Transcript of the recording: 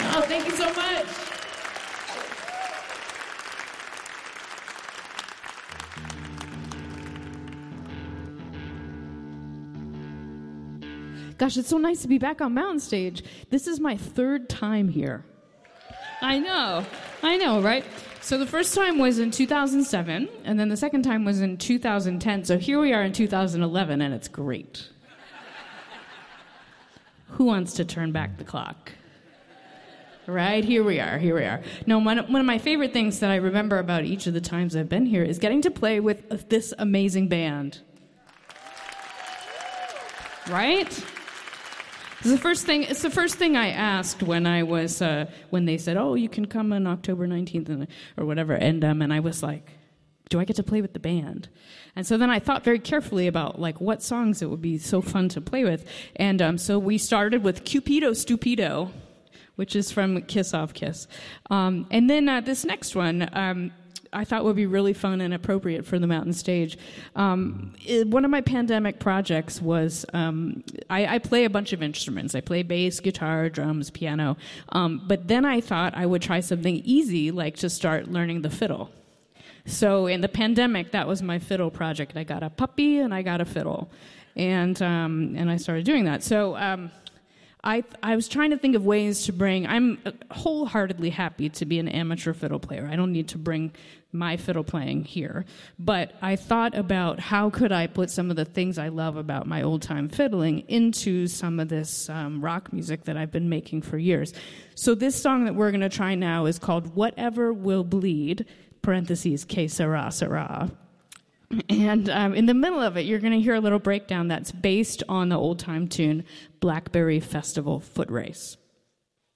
Oh, thank you so much. Gosh, it's so nice to be back on Mountain Stage. This is my third time here. I know, right? So the first time was in 2007, and then the second time was in 2010. So here we are in 2011, and it's great. Who wants to turn back the clock? Right, here we are. No, one of my favorite things that I remember about each of the times I've been here is getting to play with this amazing band. Right? It's the first thing I asked when I was when they said, "Oh, you can come on October 19th or whatever," and I was like, "Do I get to play with the band?" And so then I thought very carefully about like what songs it would be so fun to play with, and so we started with Cupido Stupido, which is from Kiss Off Kiss, and then this next one. I thought would be really fun and appropriate for the Mountain Stage. One of my pandemic projects was I play a bunch of instruments. I play bass, guitar, drums, piano. But then I thought I would try something easy, like to start learning the fiddle. So in the pandemic, that was my fiddle project. I got a puppy and I got a fiddle, and I started doing that. So. I was trying to think of ways to bring... I'm wholeheartedly happy to be an amateur fiddle player. I don't need to bring my fiddle playing here. But I thought about how could I put some of the things I love about my old-time fiddling into some of this rock music that I've been making for years. So this song that we're going to try now is called Whatever Will Bleed, parentheses, que sera, sera. And in the middle of it, you're going to hear a little breakdown that's based on the old-time tune Blackberry Festival Foot Race.